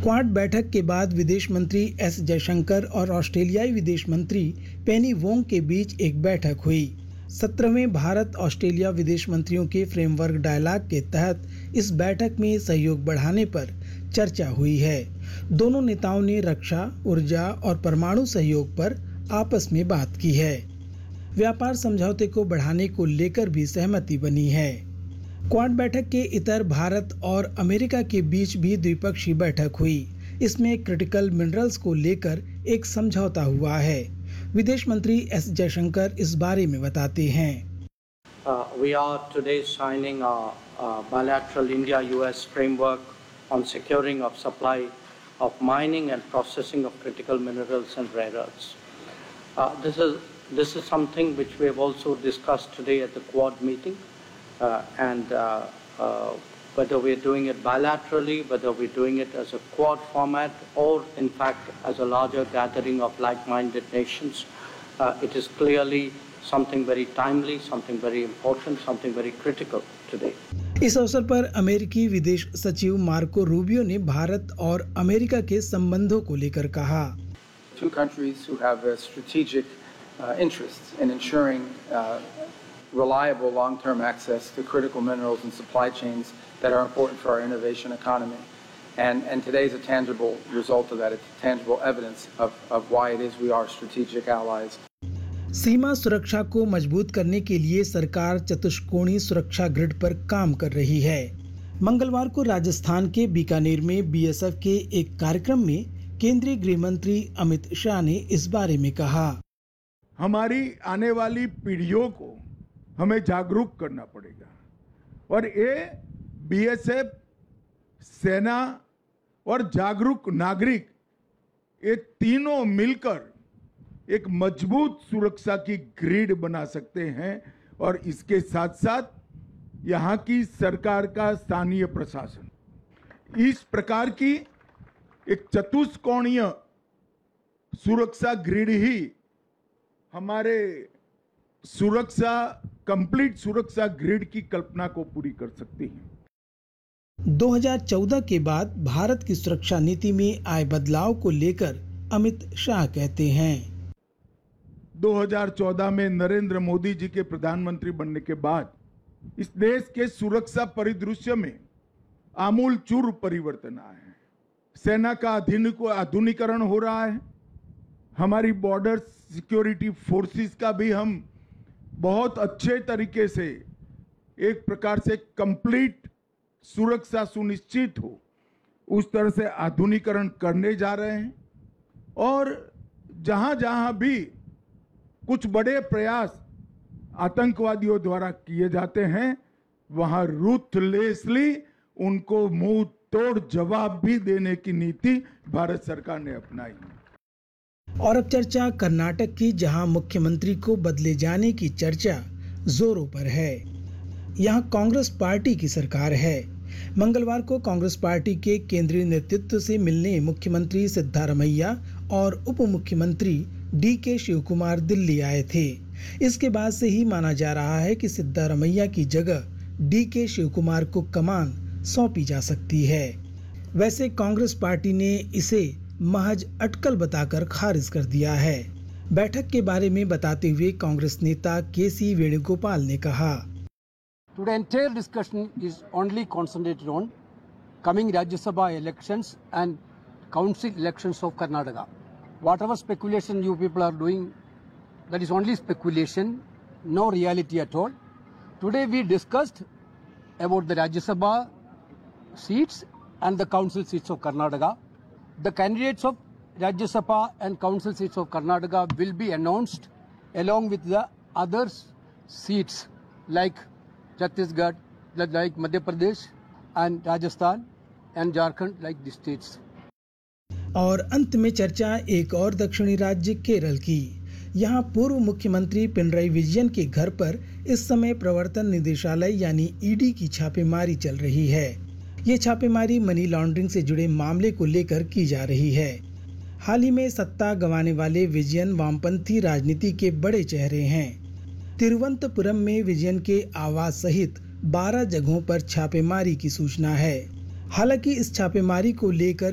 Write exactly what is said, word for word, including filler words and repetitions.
Quad बैठक के बाद विदेश मंत्री एस जयशंकर और ऑस्ट्रेलियाई विदेश मंत्री पेनी वोंग के बीच एक बैठक हुई। सत्रहवें भारत ऑस्ट्रेलिया विदेश मंत्रियों के फ्रेमवर्क डायलॉग के तहत इस बैठक में सहयोग बढ़ाने पर चर्चा हुई है। दोनों नेताओं ने रक्षा, ऊर्जा और परमाणु सहयोग पर आपस में बात की है। व्यापार समझौते को बढ़ाने को लेकर भी सहमति बनी है। क्वाड बैठक के इतर भारत और अमेरिका के बीच भी द्विपक्षीय बैठक हुई। इसमें क्रिटिकल मिनरल्स को लेकर एक समझौता हुआ है। विदेश मंत्री एस जयशंकर इस बारे में बताते हैं। Uh, we are today signing a, a bilateral India-U S framework on securing of supply of mining and processing of critical minerals and rare earths. Uh, this is this is something which we have also discussed today at the Quad meeting. Uh, and uh, uh, whether we're doing it bilaterally, whether we're doing it as a quad format, or in fact as a larger gathering of like-minded nations, uh, it is clearly something very timely, something very important, something very critical today. इस अवसर पर अमेरिकी विदेश सचिव Marco Rubio ने भारत और America के संबंधों को लेकर कहा, Two countries who have a strategic uh, interest in ensuring uh, reliable long-term access to critical minerals and supply chains that are important for our innovation economy. And, and today is a tangible result of that. It's tangible evidence of, of why it is we are strategic allies. सीमा सुरक्षा को मजबूत करने के लिए सरकार चतुष्कोणीय सुरक्षा grid पर काम कर रही है। मंगलवार को राजस्थान के बीकानेर में बी एस एफ के एक कार्यक्रम में केंद्रीय गृह मंत्री अमित शाह ने इस बारे में कहा, हमारी आने वाली पीढ़ियों को हमें जागरूक करना पड़ेगा और ये बी एस एफ, सेना और जागरूक नागरिक, ये तीनों मिलकर एक मजबूत सुरक्षा की ग्रिड बना सकते हैं। और इसके साथ साथ यहाँ की सरकार का स्थानीय प्रशासन इस प्रकार की एक चतुष्कोणीय सुरक्षा ग्रिड ही हमारे सुरक्षा कंप्लीट सुरक्षा ग्रिड की कल्पना को पूरी कर सकती है। दो हज़ार चौदह के बाद भारत की सुरक्षा नीति में आए बदलाव को लेकर अमित शाह कहते हैं, दो हज़ार चौदह में नरेंद्र मोदी जी के प्रधानमंत्री बनने के बाद इस देश के सुरक्षा परिदृश्य में आमूलचूल परिवर्तन आए हैं। सेना का आधुनिकीकरण हो रहा है। हमारी बॉर्डर सिक्योरिटी फोर्सेस का भी हम बहुत अच्छे तरीके से एक प्रकार से कंप्लीट सुरक्षा सुनिश्चित हो उस तरह से आधुनिकीकरण करने जा रहे हैं। और जहां जहां भी कुछ बड़े प्रयास आतंकवादियों द्वारा किए जाते हैं, वहां रूथलेसली उनको मुंह तोड़ जवाब भी देने की नीति भारत सरकार ने अपनाई है। और अब चर्चा कर्नाटक की, जहां मुख्यमंत्री को बदले जाने की चर्चा जोरों पर है। यहां कांग्रेस पार्टी की सरकार है। मंगलवार को कांग्रेस पार्टी के केंद्रीय नेतृत्व से मिलने मुख्यमंत्री सिद्धारमैया और उप मुख्यमंत्री डी के शिवकुमार दिल्ली आए थे। इसके बाद से ही माना जा रहा है कि सिद्धारमैया की जगह डी के शिवकुमार को कमान सौंपी जा सकती है। वैसे कांग्रेस पार्टी ने इसे महज अटकल बताकर खारिज कर दिया है। बैठक के बारे में बताते हुए कांग्रेस नेता के सी वेणुगोपाल ने कहा, Today entire discussion is only concentrated on coming Rajya Sabha elections and council elections of Karnataka. Whatever speculation you people are doing, that is only speculation, no reality at all. Today we discussed about the Rajya Sabha seats and the council seats of Karnataka. The candidates of Rajya Sabha and council seats of Karnataka will be announced along with the other seats like Chhattisgarh, like Madhya Pradesh and Rajasthan and Jharkhand like the states. और अंत में चर्चा एक और दक्षिणी राज्य केरल की। यहाँ पूर्व मुख्यमंत्री पिनराई विजयन के घर पर इस समय प्रवर्तन निदेशालय यानी ई डी की छापेमारी चल रही है। ये छापेमारी मनी लॉन्ड्रिंग से जुड़े मामले को लेकर की जा रही है। हाल ही में सत्ता गंवाने वाले विजयन वामपंथी राजनीति के बड़े चेहरे हैं। तिरुवनंतपुरम में विजयन के आवास सहित बारह जगहों पर छापेमारी की सूचना है। हालांकि इस छापेमारी को लेकर